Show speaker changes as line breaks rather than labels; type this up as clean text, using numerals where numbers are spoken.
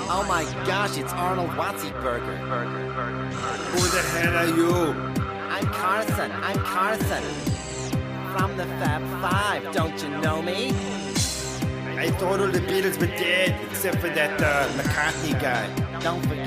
Oh my gosh, it's Arnold Watzyburger.
Who the hell are you?
I'm Carson. From the Fab Five, don't you know me?
I thought all the Beatles were dead, except for that McCartney guy.
Don't forget